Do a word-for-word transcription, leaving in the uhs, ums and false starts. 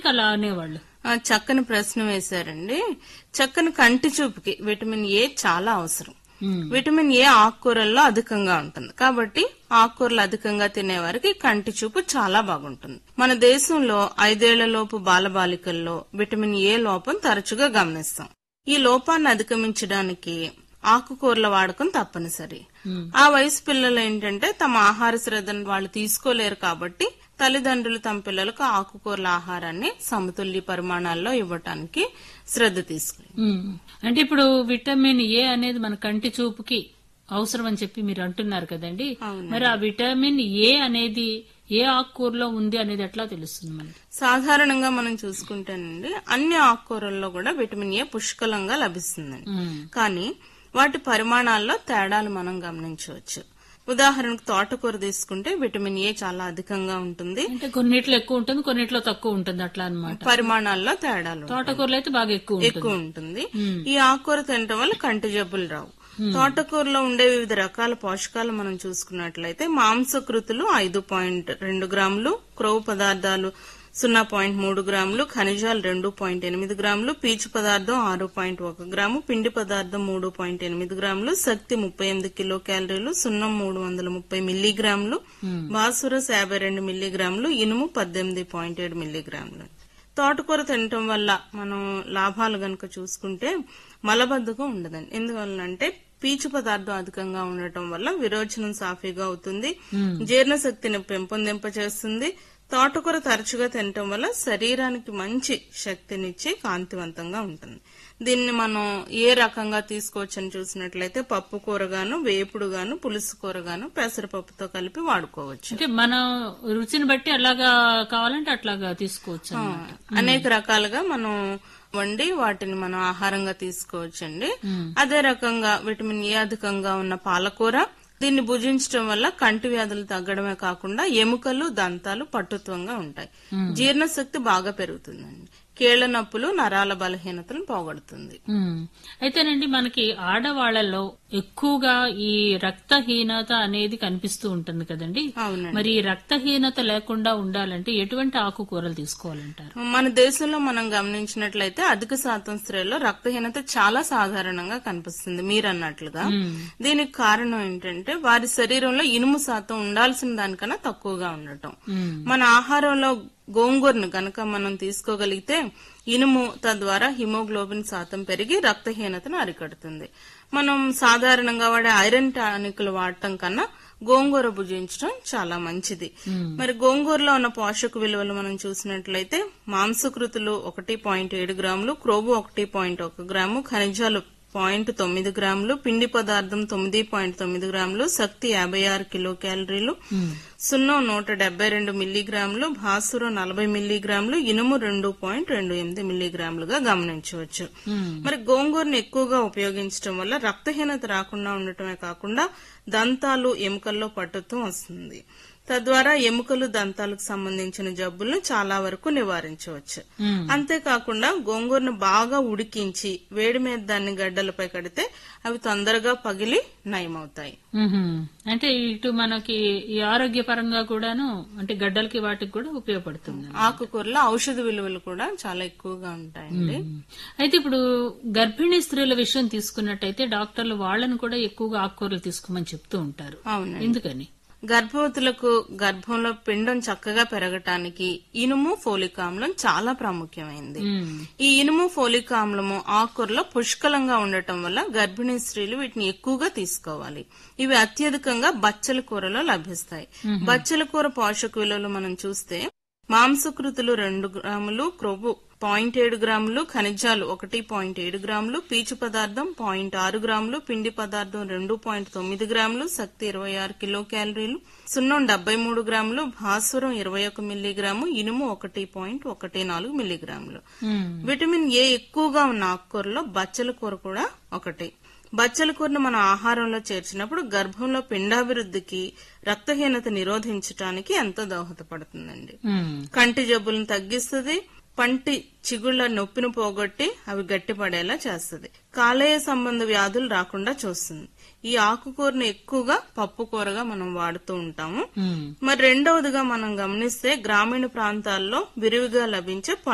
ఎందుకు అలా అనేవాళ్ళు? చక్కని ప్రశ్న వేశారండి. చక్కని కంటి చూపుకి విటమిన్ ఏ చాలా అవసరం. విటమిన్ ఏ ఆకుకూరల్లో అధికంగా ఉంటుంది కాబట్టి ఆకుకూరలు అధికంగా తినేవారికి కంటి చూపు చాలా బాగుంటుంది. మన దేశంలో ఐదేళ్లలోపు బాలబాలికల్లో విటమిన్ ఏ లోపం తరచుగా గమనిస్తాం. ఈ లోపాన్ని అధిగమించడానికి ఆకుకూరల వాడకం తప్పనిసరి. ఆ వయసు పిల్లలు ఏంటంటే తమ ఆహార శ్రద్ధను వాళ్ళు తీసుకోలేరు కాబట్టి తల్లిదండ్రులు తమ పిల్లలకు ఆకుకూరల ఆహారాన్ని సమతుల్య పరిమాణాల్లో ఇవ్వటానికి శ్రద్ధ తీసుకుని. అంటే ఇప్పుడు విటమిన్ ఏ అనేది మన కంటి చూపుకి అవసరం అని చెప్పి మీరు అంటున్నారు కదండి. మరి ఆ విటమిన్ ఏ అనేది ఏ ఆకుకూరలో ఉంది అనేది ఎట్లా తెలుస్తుంది మనకి? సాధారణంగా మనం చూసుకుంటేనండి అన్ని ఆకుకూరల్లో కూడా విటమిన్ ఏ పుష్కలంగా లభిస్తుందండి. కానీ వాటి పరిమాణాల్లో తేడాలు మనం గమనించవచ్చు. ఉదాహరణకు తోటకూర తీసుకుంటే విటమిన్ ఏ చాలా అధికంగా ఉంటుంది. అంటే కొన్నిట్లో ఎక్కువ ఉంటుంది, కొన్నిట్లో తక్కువ ఉంటుంది అట్లా అన్నమాట. పరిమాణాల్లో తేడాలు. తోటకూరలో అయితే బాగా ఎక్కువ ఎక్కువ ఉంటుంది. ఈ ఆకుకూర తినటం వల్ల కంటి జబ్బులు రావు. తోటకూరలో ఉండే వివిధ రకాల పోషకాలు మనం చూసుకున్నట్లయితే మాంసకృతులు ఐదు పాయింట్ రెండు గ్రాములు, క్రొవ్వు పదార్థాలు సున్నా పాయింట్ మూడు గ్రాములు, ఖనిజాలు రెండు పాయింట్ ఎనిమిది గ్రాములు, పీచు పదార్థం ఆరు పాయింట్ ఒక గ్రాము, పిండి పదార్థం మూడు పాయింట్ ఎనిమిది గ్రాములు, శక్తి ముప్పై ఎనిమిది కిలో క్యాలరీలు, సున్నం మూడు వందల ముప్పై మిల్లీగ్రాములు, భాస్వరస్ యాభై రెండు మిల్లీగ్రాములు, ఇనుము పద్దెనిమిది పాయింట్ ఏడు మిల్లీగ్రాములు. తోటకూర తినటం వల్ల మనం లాభాలు గనక చూసుకుంటే మలబద్ధకం ఉండదండి. ఎందువల్లంటే పీచు పదార్థం అధికంగా ఉండటం వల్ల విరోచనం సాఫీగా అవుతుంది, జీర్ణశక్తిని పెంపొందింపచేస్తుంది. తోటకూర తరచుగా తినటం వల్ల శరీరానికి మంచి శక్తినిచ్చి కాంతివంతంగా ఉంటుంది. దీన్ని మనం ఏ రకంగా తీసుకోవచ్చని చూసినట్లయితే పప్పు కూరగాను, వేపుడుగాను, పులుసు కూరగాను, పెసరపప్పుతో కలిపి వాడుకోవచ్చు. అంటే మన రుచిని బట్టి అలాగా కావాలంటే అట్లాగా తీసుకోవచ్చు. అనేక రకాలుగా మనం వండి వాటిని మనం ఆహారంగా తీసుకోవచ్చండి. అదే రకంగా విటమిన్ ఏ అధికంగా ఉన్న పాలకూర, దీన్ని భుజించడం వల్ల కంటి వ్యాధులు తగ్గడమే కాకుండా ఎముకలు, దంతాలు పటుత్వంగా ఉంటాయి. జీర్ణశక్తి బాగా పెరుగుతుందండి. కీళ్ల నొప్పులు, నరాల బలహీనతను పోగొడుతుంది. అయితేనండి మనకి ఆడవాళ్లలో ఎక్కువగా ఈ రక్తహీనత అనేది కనిపిస్తూ ఉంటుంది కదండి. మరి రక్తహీనత లేకుండా ఉండాలంటే ఎటువంటి ఆకుకూరలు తీసుకోవాలంటారు? మన దేశంలో మనం గమనించినట్లయితే అధిక శాతం స్త్రీల్లో రక్తహీనత చాలా సాధారణంగా కనిపిస్తుంది మీరన్నట్లుగా. దీనికి కారణం ఏంటంటే వారి శరీరంలో ఇనుము శాతం ఉండాల్సిన దానికన్నా తక్కువగా ఉండటం. మన ఆహారంలో గోంగూరను గనక మనం తీసుకోగలిగితే ఇనుము తద్వారా హిమోగ్లోబిన్ శాతం పెరిగి రక్తహీనతను అరికడుతుంది. మనం సాధారణంగా వాడే ఐరన్ టానిక్లు వాడటం కన్నా గోంగూర భుజించడం చాలా మంచిది. మరి గోంగూరలో ఉన్న పోషక విలువలు మనం చూసినట్లయితే మాంసకృతులు ఒకటి పాయింట్ ఏడు గ్రాములు, క్రొవ్వు ఒకటి పాయింట్ ఒక గ్రాము, ఖనిజాలు పాయింట్ తొమ్మిది గ్రాములు, పిండి పదార్థం తొమ్మిది పాయింట్ తొమ్మిది గ్రాములు, శక్తి యాభై ఆరు కిలో క్యాలరీలు, సున్నం నూట డెబ్బై రెండు మిల్లీగ్రాములు, భాస్వరం నలభై మిల్లీగ్రాములు, ఇనుము రెండు పాయింట్ రెండు ఎనిమిది మిల్లీగ్రాములుగా గమనించవచ్చు. మరి గోంగూరను ఎక్కువగా ఉపయోగించడం వల్ల రక్తహీనత రాకుండా ఉండటమే కాకుండా దంతాలు, ఎముకల్లో పట్టుత్వం వస్తుంది. తద్వారా ఎముకలు, దంతాలకు సంబంధించిన జబ్బులను చాలా వరకు నివారించవచ్చు. అంతేకాకుండా గోంగూరను బాగా ఉడికించి వేడి మీద దాన్ని గడ్డలపై కడితే అవి తొందరగా పగిలి నయమవుతాయి. అంటే ఇటు మనకి ఈ ఆరోగ్యపరంగా కూడాను అంటే గడ్డలకి వాటికి కూడా ఉపయోగపడుతుంది. ఆకుకూరలో ఔషధ విలువలు కూడా చాలా ఎక్కువగా ఉంటాయండి. అయితే ఇప్పుడు గర్భిణీ స్త్రీల విషయం తీసుకున్నట్టయితే డాక్టర్లు వాళ్ళని కూడా ఎక్కువగా ఆకుకూరలు తీసుకోమని చెప్తూ ఉంటారు. అవును. ఎందుకని? గర్భవతులకు గర్భంలో పిండం చక్కగా పెరగటానికి ఇనుము, ఫోలిక్ ఆమ్లం చాలా ప్రాముఖ్యమైంది. ఈ ఇనుము, ఫోలిక్ ఆమ్లము ఆకుకూరలో పుష్కలంగా ఉండటం వల్ల గర్భిణీ స్త్రీలు వీటిని ఎక్కువగా తీసుకోవాలి. ఇవి అత్యధికంగా బచ్చల కూరలో లభిస్తాయి. బచ్చల కూర పోషక విలువలు మనం చూస్తే మాంసకృతులు రెండు గ్రాములు, క్రొవ్వు పాయింట్ ఏడు గ్రాములు, ఖనిజాలు ఒకటి పాయింట్ ఏడు గ్రాములు, పీచు పదార్థం పాయింట్ ఆరు గ్రాములు, పిండి పదార్థం రెండు పాయింట్ తొమ్మిది గ్రాములు, శక్తి ఇరవై ఆరు కిలో క్యాలరీలు, సున్నం డెబ్బై మూడు గ్రాములు, భాస్వరం ఇరవై ఒక మిల్లీగ్రాము, ఇనుము ఒకటి పాయింట్ ఒకటి నాలుగు మిల్లీగ్రాములు. విటమిన్ ఏ ఎక్కువగా ఉన్న ఆకుకూరలో బచ్చల కూర కూడా ఒకటి. బచ్చల కూరను మన ఆహారంలో చేర్చినప్పుడు గర్భంలో పిండాభివృద్ధికి, రక్తహీనత నిరోధించడానికి ఎంతో దోహదపడుతుందండి. కంటి జబ్బులను తగ్గిస్తుంది, పంటి చిగుళ్ల నొప్పిని పోగొట్టి అవి గట్టిపడేలా చేస్తుంది, కాలేయ సంబంధ వ్యాధులు రాకుండా చూస్తుంది. ఈ ఆకుకూరను ఎక్కువగా పప్పు కూరగా మనం వాడుతూ ఉంటాము. మరి రెండవదిగా మనం గమనిస్తే గ్రామీణ ప్రాంతాల్లో విరివిగా లభించే